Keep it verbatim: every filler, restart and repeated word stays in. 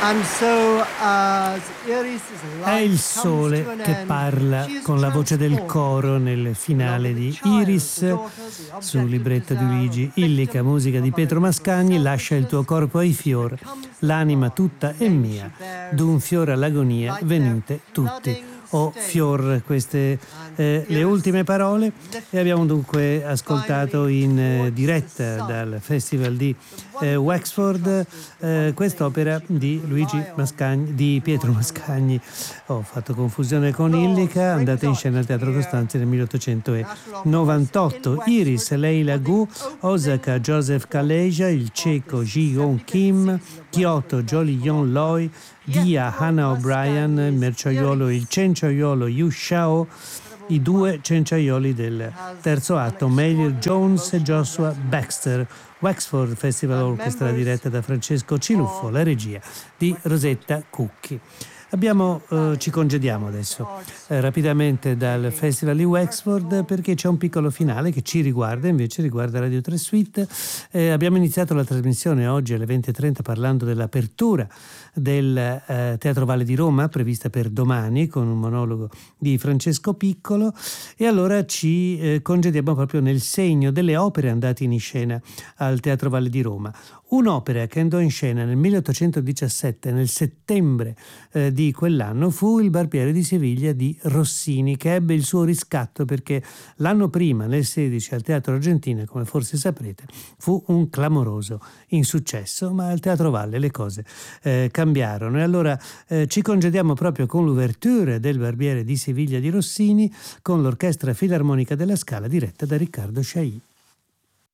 And so, as Iris is È il sole che parla con la voce del coro nel finale di Iris su libretto di Luigi Illica, musica di Pietro Mascagni. Lascia il tuo corpo ai fior, l'anima tutta è mia, d'un fiore all'agonia venite tutti. O fior, queste eh, le ultime parole, e abbiamo dunque ascoltato in eh, diretta dal Festival di eh, Wexford eh, quest'opera di Luigi Mascagni, di Pietro Mascagni. Ho fatto confusione con Illica, andata in scena al Teatro Costanzi nel milleottocentonovantotto. Iris, Leila Gu, Osaka, Joseph Kaleja, il ceco Ji-Yeon Kim, Kyoto, Jolyon Loy, Dia, Hannah O'Brien, il merciaiolo, il cenciaiolo Yu Shao, i due cenciaioli del terzo atto, Mayle Jones e Joshua Baxter. Wexford Festival Orchestra diretta da Francesco Ciluffo, la regia di Rosetta Cucchi. Abbiamo, eh, ci congediamo adesso eh, rapidamente dal Festival di Wexford, perché c'è un piccolo finale che ci riguarda, invece riguarda Radio tre Suite. Eh, abbiamo iniziato la trasmissione oggi alle venti e trenta parlando dell'apertura del eh, Teatro Valle di Roma, prevista per domani, con un monologo di Francesco Piccolo, e allora ci eh, congediamo proprio nel segno delle opere andate in scena al Teatro Valle di Roma. Un'opera che andò in scena nel milleottocentodiciassette, nel settembre eh, di quell'anno, fu Il Barbiere di Siviglia di Rossini, che ebbe il suo riscatto perché l'anno prima, nel sedici, al Teatro Argentina, come forse saprete, fu un clamoroso insuccesso, ma al Teatro Valle le cose eh, cambiarono. E allora eh, ci congediamo proprio con l'ouverture del Barbiere di Siviglia di Rossini, con l'Orchestra Filarmonica della Scala diretta da Riccardo Chailly.